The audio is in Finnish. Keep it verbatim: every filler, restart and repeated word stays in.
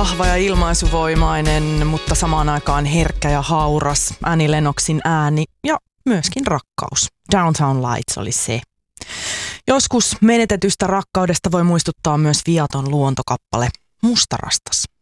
vahva ja ilmaisuvoimainen, mutta samaan aikaan herkkä ja hauras. Annie Lennoxin ääni ja myöskin rakkaus. Downtown Lights oli se. Joskus menetetystä rakkaudesta voi muistuttaa myös viaton luontokappale Mustarastas.